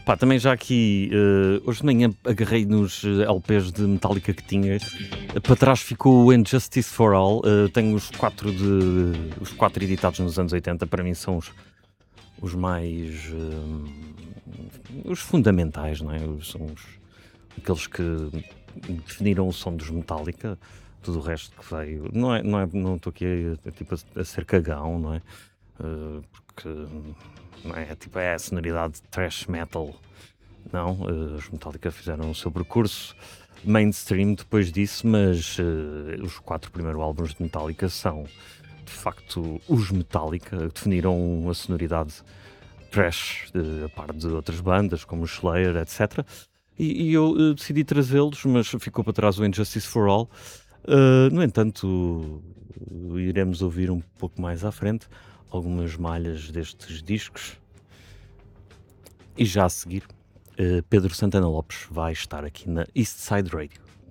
Pá, também já aqui, hoje de manhã agarrei nos LPs de Metallica que tinha. Para trás ficou o Injustice for All. Tenho os quatro editados nos anos 80. Para mim são os mais. Os fundamentais, não é? Aqueles que definiram o som dos Metallica. Tudo o resto que veio. Não estou aqui a ser cagão, não é? Porque não é, tipo, é a sonoridade de thrash metal. Não, os Metallica fizeram o seu percurso mainstream depois disso, mas os quatro primeiros álbuns de Metallica são, de facto, os Metallica, definiram a sonoridade thrash, a par de outras bandas, como o Slayer, etc. E eu decidi trazê-los, mas ficou para trás o Injustice for All. No entanto, iremos ouvir um pouco mais à frente algumas malhas destes discos. E já a seguir, Pedro Santana Lopes vai estar aqui na East Side Radio.